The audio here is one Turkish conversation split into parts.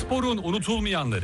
Sporun unutulmayanları.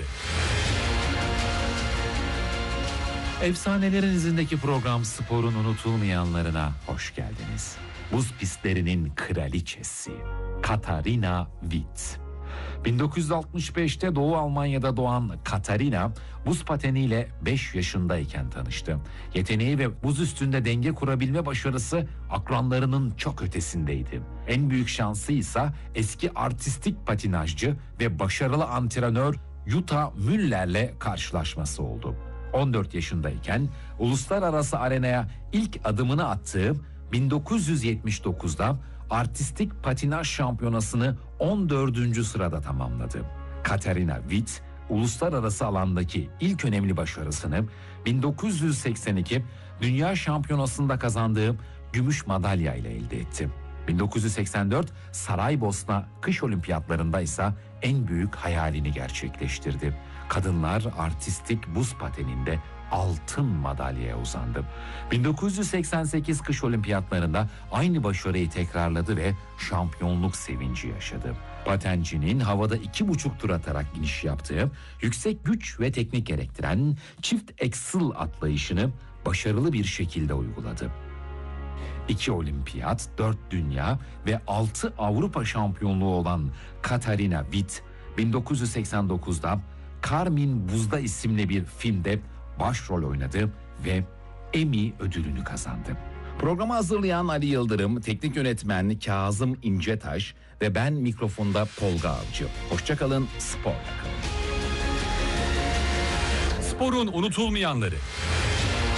Efsanelerin izindeki program Sporun unutulmayanlarına hoş geldiniz. Buz pistlerinin kraliçesi Katharina Witt. 1965'te Doğu Almanya'da doğan Katharina, buz pateniyle 5 yaşındayken tanıştı. Yeteneği ve buz üstünde denge kurabilme başarısı akranlarının çok ötesindeydi. En büyük şansı ise eski artistik patinajcı ve başarılı antrenör Jutta Müller'le karşılaşması oldu. 14 yaşındayken uluslararası arenaya ilk adımını attığı 1979'da artistik patinaj şampiyonasını 14. sırada tamamladı. Katharina Witt, uluslararası alandaki ilk önemli başarısını 1982 Dünya Şampiyonası'nda kazandığı gümüş madalya ile elde etti. 1984 Saraybosna Kış Olimpiyatlarında ise en büyük hayalini gerçekleştirdi. Kadınlar artistik buz pateninde altın madalyaya uzandı. 1988 Kış Olimpiyatlarında aynı başarıyı tekrarladı ve şampiyonluk sevinci yaşadı. Patencinin havada 2,5 tur atarak iniş yaptığı, yüksek güç ve teknik gerektiren çift axel atlayışını başarılı bir şekilde uyguladı. 2 olimpiyat, 4 dünya ve 6 Avrupa şampiyonluğu olan Katharina Witt, 1989'da Karmin Buzda isimli bir filmde başrol oynadı ve Emmy ödülünü kazandı. Programı hazırlayan Ali Yıldırım, teknik yönetmen Kazım İncetaş ve ben mikrofonda Tolga Avcı. Hoşça kalın, sporla kalın. Sporun unutulmayanları.